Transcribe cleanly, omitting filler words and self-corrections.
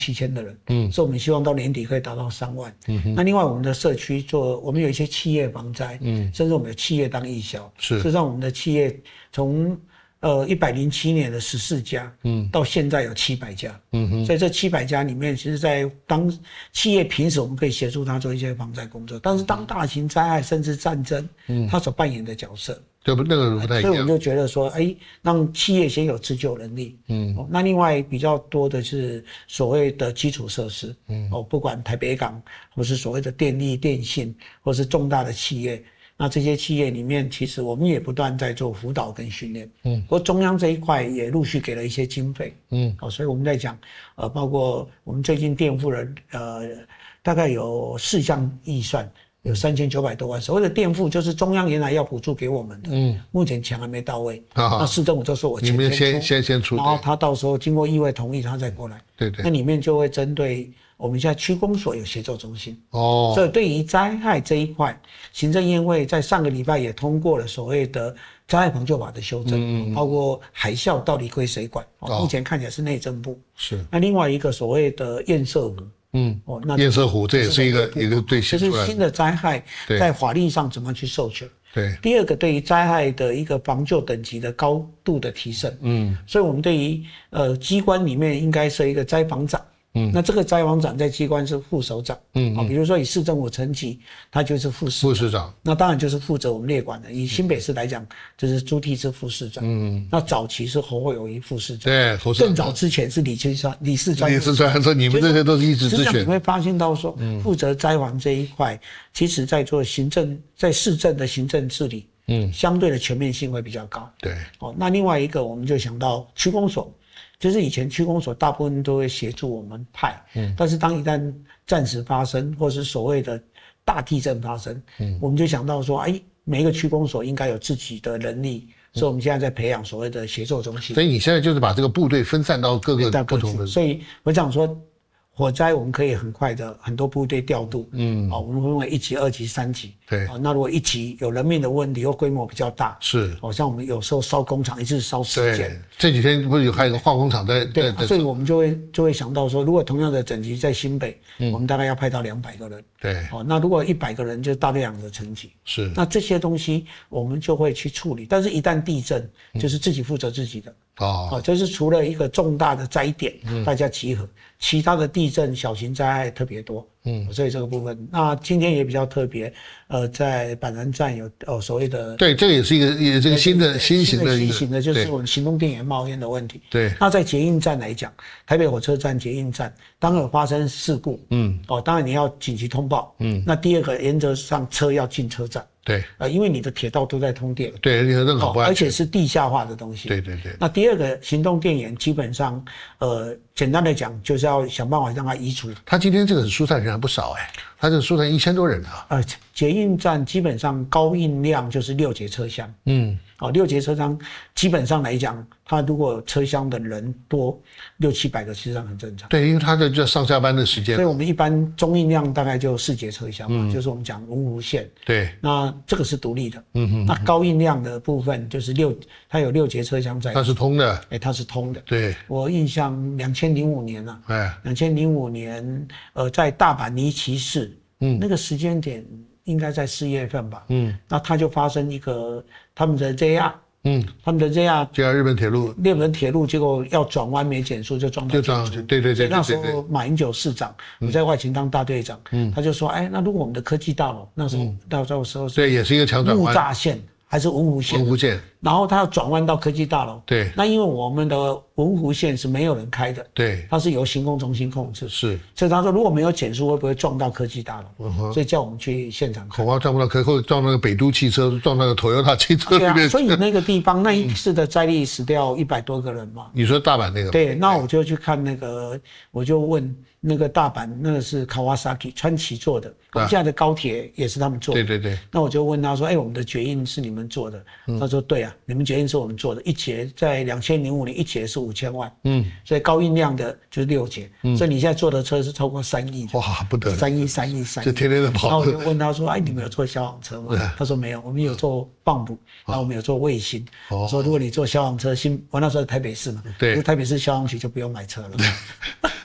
7000的人，所以我们希望到年底可以达到3万。那另外我们的社区我们有一些企业防灾，甚至我们有企业当义消，事实上我们的企业从107年的14家，到现在有700家，所以这700家里面，其实在当企业平时我们可以协助他做一些防灾工作，但是当大型灾害甚至战争，他所扮演的角色。 对，那个不太一样。 所以我们就觉得说，让企业先有自救能力。那另外比较多的是所谓的基础设施。不管台北港，或是所谓的电力、电信，或是重大的企业，那这些企业里面，其实我们也不断在做辅导跟训练。不过中央这一块也陆续给了一些经费。所以我们在讲，包括我们最近垫付了大概有4项预算。有3900多万，所谓的垫付就是中央原来要补助给我们的，目前钱还没到位，那市政府就说我钱先出， 然后他到时候经过议会同意，他再过来， 对， 那里面就会针对我们现在区公所有协作中心，所以对于灾害这一块，行政院会在上个礼拜也通过了所谓的灾害防救法的修正，包括海啸到底归谁管，目前看起来是内政部， 是， 那另外一个所谓的堰塞湖。 那堰塞湖这也是一个对写出来的， 就是新的灾害在法律上怎么去授权。 对， 第二个对于灾害的一个防救等级的高度的提升。所以我们对于机关里面应该设一个灾防长。那这个灾防长在机关是副首长。比如说以市政府层级，他就是副市长。那当然就是负责我们列管的。以新北市来讲，就是朱棣是副市长。那早期是侯友宜副市长。对，更早之前是李四川。 说你们这些都是一直之选。 你会发现到说，负责灾防这一块，其实在做在市政的行政治理，相对的全面性会比较高。 对。 那另外一个我们就想到区公所。就是以前区公所大部分都会协助我们派，但是当一旦战时发生，或是所谓的大地震发生，我们就想到说，每一个区公所应该有自己的能力，所以我们现在在培养所谓的协作中心。 所以你现在就是把这个部队分散到各个不同的， 所以我讲说。火灾我们可以很快的很多部队调度，我们分为1级、2级、3级。 对， 那如果1级有人命的问题或规模比较大， 是， 像我们有时候烧工厂一次烧10间。 这几天不是还有个化工厂在？ 对，所以我们就会想到说，如果同样的等级在新北，我们大概要派到200个人。 对， 那如果100个人就大量的层级。 是， 那这些东西我们就会去处理，但是一旦地震，就是自己负责自己的。就是除了一个重大的灾点，大家集合，其他的地震小型灾害特别多。所以这个部分，那今天也比较特别，在板南站有所谓的， 对，这个也是这个新型的， 就是我们行动电源冒烟的问题。 对， 那在捷运站来讲，台北火车站捷运站，当有发生事故，当然你要紧急通报，那第二个原则上车要进车站。 对， 因为你的铁道都在通电， 对，你任何不安全， 而且是地下化的东西。 对。 那第二个行动电源，基本上，简单的讲，就是要想办法让它移除。 他今天这个疏散人还不少他这个疏散1000多人啊。 捷运站基本上高运量就是6节车厢。6节车厢基本上来讲，它如果车厢的人多600-700个，其实上很正常。 对，因为它的就上下班的时间。 所以我们一般中运量大概就4节车厢嘛，就是我们讲文湖线。 对， 那这个是独立的。那高运量的部分就是它有6节车厢在。 它是通的。 它是通的。 对， 我印象2005年啊，2005年在大阪尼崎市，那个时间点。应该在4月份吧。那它就发生一个他们的 JR，他们的 JR 日本铁路， 结果要转弯没减速就撞到建筑。 对。 那时候马英九市长，我在外勤当大队长，他就说，那如果我们的科技大楼那时候到时候对，也是一个强转弯， 木栅线还是文湖线，然后他要转弯到科技大楼。 对， 那因为我们的文湖线是没有人开的， 对， 它是由行控中心控制， 是。 所以他说如果没有减速，会不会撞到科技大楼？所以叫我们去现场看。 恐怕撞不到或者撞那个北都汽车，撞那个 Toyota 汽车里面。 所以那个地方那一次的灾力死掉100多个人嘛。 你说大阪那个？ 对，那我就去看那个，我就问那个大阪，那个是 Kawasaki 川崎做的，我们现在的高铁也是他们做的。 对。 那我就问他说，我们的捷运是你们做的？他说对啊，你们捷运是我们做的，一节在2005年一节是5000万，所以高运量的就是6节，所以你现在坐的车是超过3亿的。 哇，不得了 ，3亿， 就天天的跑。 然后我就问他说，你们有坐消防车吗？他说没有，我们有坐棒补，然后我们有坐卫星。我说如果你坐消防车，我那时候在台北市嘛，对，台北市消防局就不用买车了。